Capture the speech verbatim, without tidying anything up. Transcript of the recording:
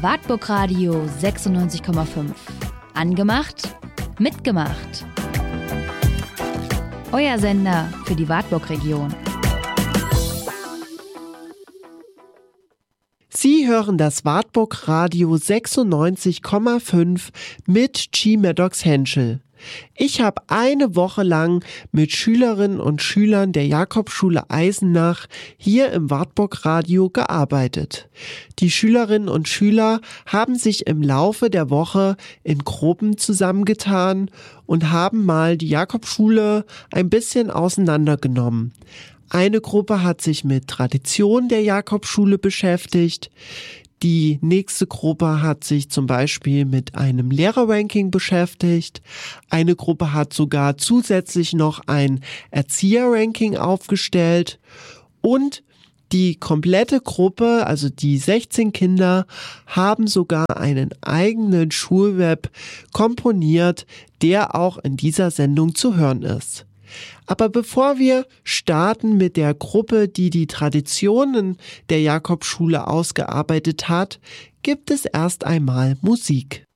Wartburg Radio sechsundneunzig Komma fünf. Angemacht, mitgemacht. Euer Sender für die Wartburg-Region. Sie hören das Wartburg Radio sechsundneunzig Komma fünf mit G. Maddox Henschel. Ich habe eine Woche lang mit Schülerinnen und Schülern der Jakobsschule Eisenach hier im Wartburg Radio gearbeitet. Die Schülerinnen und Schüler haben sich im Laufe der Woche in Gruppen zusammengetan und haben mal die Jakobsschule ein bisschen auseinandergenommen. Eine Gruppe hat sich mit Tradition der Jakobsschule beschäftigt. Die nächste Gruppe hat sich zum Beispiel mit einem Lehrerranking beschäftigt. Eine Gruppe hat sogar zusätzlich noch ein Erzieherranking aufgestellt. Und die komplette Gruppe, also die sechzehn Kinder, haben sogar einen eigenen Schulweb komponiert, der auch in dieser Sendung zu hören ist. Aber bevor wir starten mit der Gruppe, die die Traditionen der Jakobsschule ausgearbeitet hat, gibt es erst einmal Musik.